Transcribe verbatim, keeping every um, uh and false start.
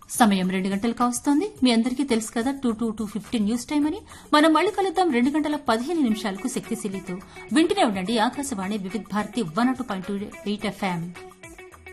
సమయం రెండు గంటలు కావస్తోంది. మీ అందరికీ తెలుసు కదా two two two fifteen news time అని. మనం మళ్ళీ కలుద్దాం రెండు గంటల పదిహేను నిమిషాలకు శక్తిశీలితో. వింటూనే ఉండండి ఆకాశవాణి వివిధ Bharati one two point two eight FM.